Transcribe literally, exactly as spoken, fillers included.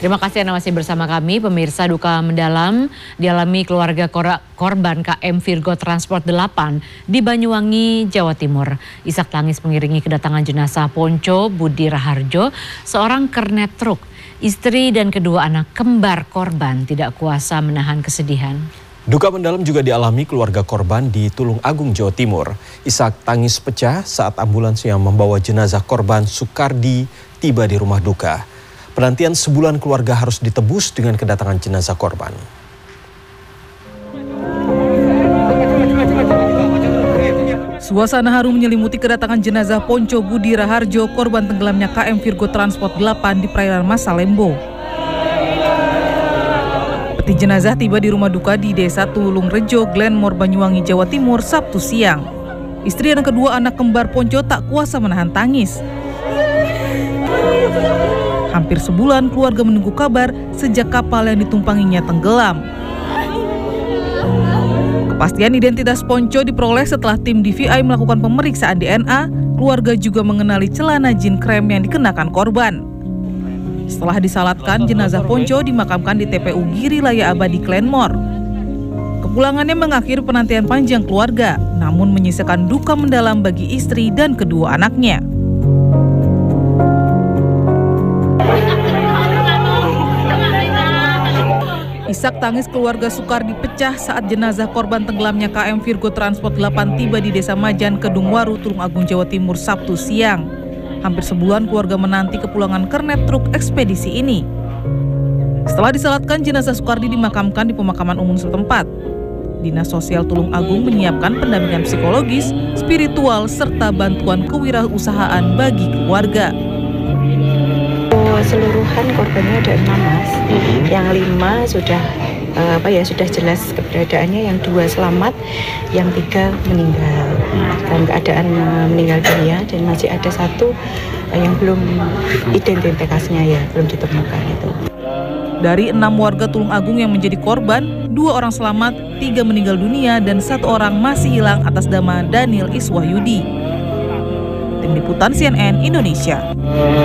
Terima kasih Anda masih bersama kami. Pemirsa, duka mendalam dialami keluarga kor korban K M Virgo Transport delapan di Banyuwangi, Jawa Timur. Isak tangis mengiringi kedatangan jenazah Ponco Budi Raharjo, seorang kernet truk. Istri dan kedua anak kembar korban tidak kuasa menahan kesedihan. Duka mendalam juga dialami keluarga korban di Tulung Agung, Jawa Timur. Isak tangis pecah saat ambulans yang membawa jenazah korban Sukardi tiba di rumah duka. Penantian sebulan keluarga harus ditebus dengan kedatangan jenazah korban. Suasana haru menyelimuti kedatangan jenazah Ponco Budi Raharjo, korban tenggelamnya K M Virgo Transport delapan di perairan Masalembo. Peti jenazah tiba di rumah duka di Desa Tulung Rejo, Glenmore, Banyuwangi, Jawa Timur, Sabtu siang. Istri dan kedua anak kembar Ponco tak kuasa menahan tangis. Hampir sebulan keluarga menunggu kabar sejak kapal yang ditumpanginya tenggelam. Kepastian identitas Ponco diperoleh setelah tim D V I melakukan pemeriksaan D N A. Keluarga juga mengenali celana jin krem yang dikenakan korban. Setelah disalatkan, jenazah Ponco dimakamkan di T P U Giri Laya Abadi Glenmore. Kepulangannya mengakhiri penantian panjang keluarga, namun menyisakan duka mendalam bagi istri dan kedua anaknya. Isak tangis keluarga Sukardi pecah saat jenazah korban tenggelamnya K M Virgo Transport delapan tiba di Desa Majan, Kedungwaru, Tulung Agung, Jawa Timur, Sabtu siang. Hampir sebulan keluarga menanti kepulangan kernet truk ekspedisi ini. Setelah disalatkan, jenazah Sukardi dimakamkan di pemakaman umum setempat. Dinas Sosial Tulung Agung menyiapkan pendampingan psikologis, spiritual, serta bantuan kewirausahaan bagi keluarga. Keseluruhan korbannya ada enam, Mas. Yang lima sudah uh, apa ya sudah jelas keberadaannya, yang dua selamat, yang tiga meninggal dalam keadaan uh, meninggal dunia, dan masih ada satu uh, yang belum identitasnya ya belum ditemukan itu. Dari enam warga Tulung Agung yang menjadi korban, dua orang selamat, tiga meninggal dunia, dan satu orang masih hilang atas nama Daniel Iswahyudi. Tim Liputan C N N Indonesia.